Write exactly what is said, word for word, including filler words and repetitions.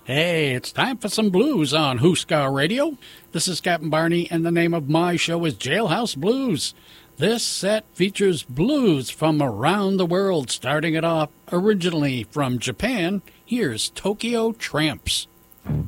Hey, it's time for some blues on Huska Radio. This is Captain Barney, and the name of my show is Jailhouse Blues. This set features blues from around the world, starting it off originally from Japan. Here's Tokyo Tramps.